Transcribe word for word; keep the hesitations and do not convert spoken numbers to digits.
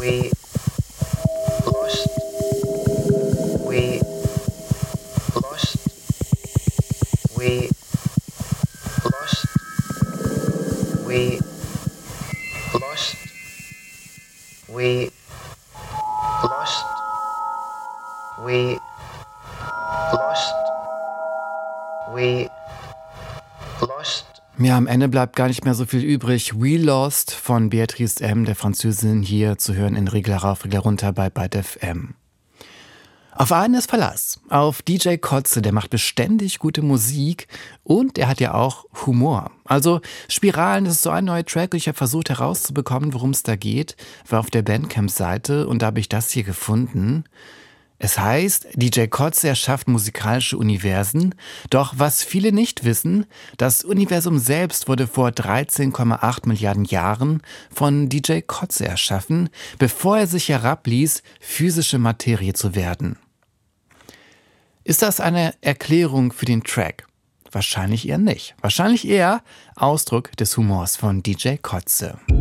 We lost. We lost. We lost. We lost. We lost. We lost. We lost. Ja, am Ende bleibt gar nicht mehr so viel übrig. We Lost von Beatrice M., der Französin, hier zu hören in Regler rauf, Regler runter bei Byte F M. Auf einen ist Verlass. Auf D J Koze, der macht beständig gute Musik und er hat ja auch Humor. Also Spiralen, das ist so ein neuer Track und ich habe versucht herauszubekommen, worum es da geht. War auf der Bandcamp-Seite und da habe ich das hier gefunden. Es heißt, D J Koze erschafft musikalische Universen, doch was viele nicht wissen, das Universum selbst wurde vor dreizehn Komma acht Milliarden Jahren von D J Koze erschaffen, bevor er sich herabließ, physische Materie zu werden. Ist das eine Erklärung für den Track? Wahrscheinlich eher nicht. Wahrscheinlich eher Ausdruck des Humors von D J Koze.